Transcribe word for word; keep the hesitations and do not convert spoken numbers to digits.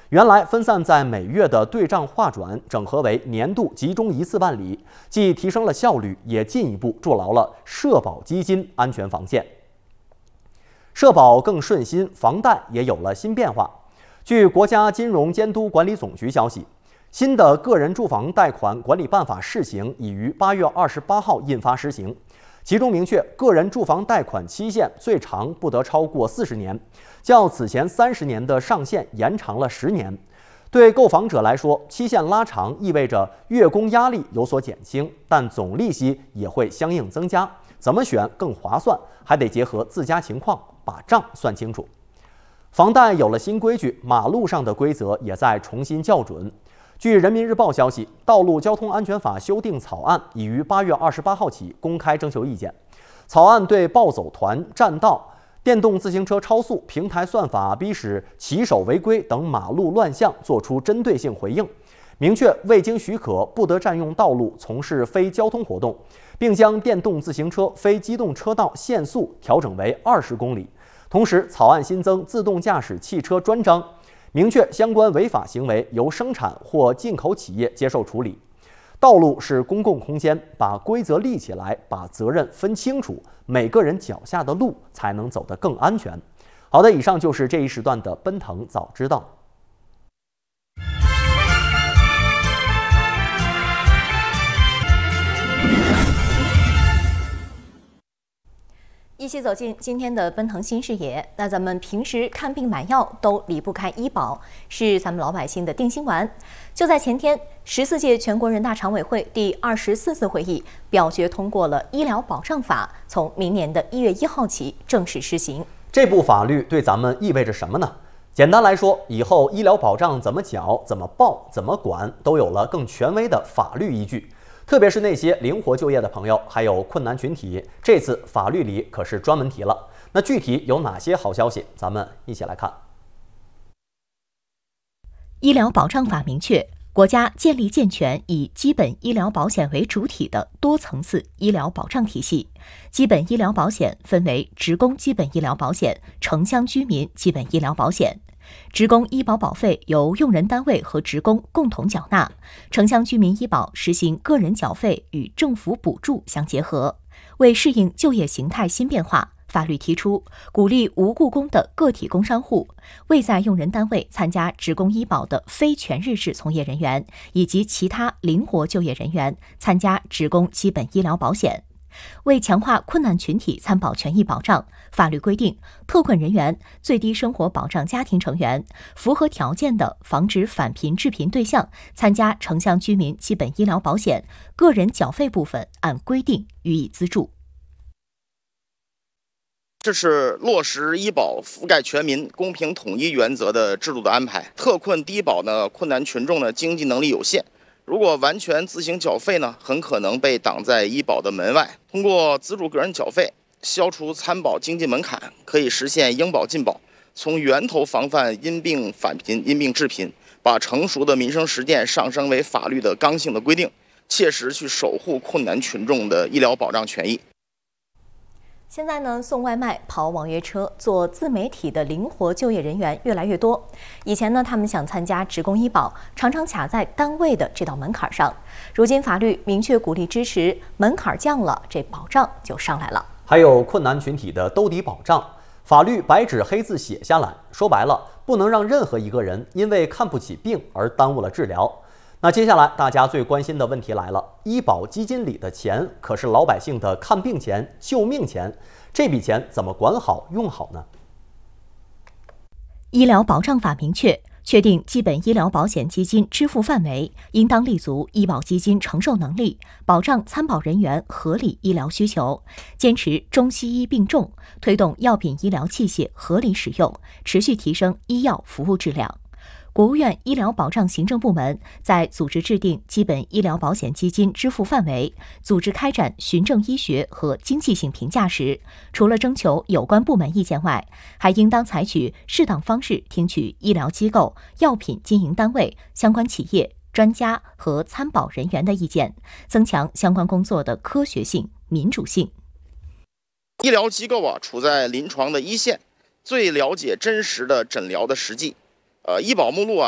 原来分散在每月的对账划转，整合为年度集中一次办理，既提升了效率，也进一步筑牢了社保基金安全防线。社保更顺心，房贷也有了新变化。据国家金融监督管理总局消息，新的个人住房贷款管理办法试行已于八月二十八号印发实行。其中明确，个人住房贷款期限最长不得超过四十年，较此前三十年的上限延长了十年。对购房者来说，期限拉长意味着月供压力有所减轻，但总利息也会相应增加。怎么选更划算，还得结合自家情况，把账算清楚。房贷有了新规矩，马路上的规则也在重新校准。据人民日报消息，《道路交通安全法》修订草案已于八月二十八号起公开征求意见。草案对暴走团、占道、电动自行车超速、平台算法逼使骑手违规等马路乱象作出针对性回应，明确未经许可不得占用道路从事非交通活动，并将电动自行车非机动车道限速调整为二十公里。同时，草案新增自动驾驶汽车专章，明确相关违法行为由生产或进口企业接受处理。道路是公共空间，把规则立起来，把责任分清楚，每个人脚下的路才能走得更安全。好的，以上就是这一时段的奔腾早知道。 一起走进今天的奔腾新视野。那咱们平时看病买药都离不开医保，是咱们老百姓的定心丸。就在前天，十四届全国人大常委会第二十四次会议表决通过了《医疗保障法》，从明年的一月一号起正式施行。 这部法律对咱们意味着什么呢？简单来说，以后医疗保障怎么缴、怎么报、怎么管，都有了更权威的法律依据。特别是那些灵活就业的朋友，还有困难群体，这次法律里可是专门提了。那具体有哪些好消息？咱们一起来看。 医疗保障法明确，国家建立健全以基本医疗保险为主体的多层次医疗保障体系。基本医疗保险分为职工基本医疗保险、城乡居民基本医疗保险。职工医保保费由用人单位和职工共同缴纳，城乡居民医保实行个人缴费与政府补助相结合。为适应就业形态新变化，法律提出鼓励无雇工的个体工商户、未在用人单位参加职工医保的非全日制从业人员以及其他灵活就业人员参加职工基本医疗保险。为强化困难群体参保权益保障，法律规定，特困人员、最低生活保障家庭成员、符合条件的防止返贫致贫对象参加城乡居民基本医疗保险，个人缴费部分按规定予以资助。 这是落实医保覆盖全民、公平统一原则的制度的安排。特困低保呢，困难群众呢经济能力有限，如果完全自行缴费呢，很可能被挡在医保的门外。通过资助个人缴费，消除参保经济门槛，可以实现应保尽保，从源头防范因病返贫、因病致贫，把成熟的民生实践上升为法律的刚性的规定，切实去守护困难群众的医疗保障权益。 现在呢，送外卖、跑网约车、做自媒体的灵活就业人员越来越多。以前呢，他们想参加职工医保，常常卡在单位的这道门槛上。如今法律明确鼓励支持，门槛降了，这保障就上来了。 还有困难群体的兜底保障，法律白纸黑字写下来，说白了，不能让任何一个人因为看不起病而耽误了治疗。那接下来大家最关心的问题来了，医保基金里的钱可是老百姓的看病钱、救命钱，这笔钱怎么管好用好呢？ 医疗保障法明确，确定基本医疗保险基金支付范围，应当立足医保基金承受能力，保障参保人员合理医疗需求，坚持中西医并重，推动药品医疗器械合理使用，持续提升医药服务质量。国务院医疗保障行政部门在组织制定基本医疗保险基金支付范围、组织开展循证医学和经济性评价时，除了征求有关部门意见外，还应当采取适当方式听取医疗机构、药品经营单位、相关企业、专家和参保人员的意见，增强相关工作的科学性、民主性。 医疗机构啊，处在临床的一线，最了解真实的诊疗的实际。呃，医保目录啊，